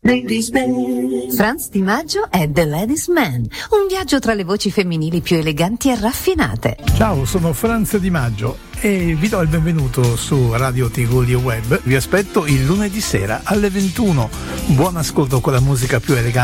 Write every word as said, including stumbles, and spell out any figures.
Ladies Man. Franz Di Maggio è The Ladies Man, un viaggio tra le voci femminili più eleganti e raffinate. Ciao, sono Franz Di Maggio e vi do il benvenuto su Radio Tigulio Web. Vi aspetto il lunedì sera alle ventuno. Buon ascolto con la musica più elegante